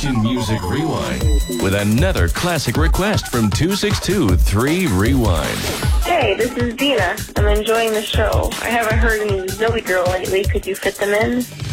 Christian Music Rewind with another classic request from 262-3 Rewind. Hey, this is Dina. I'm enjoying the show. I haven't heard any Zoe Girl lately. Could you fit them in?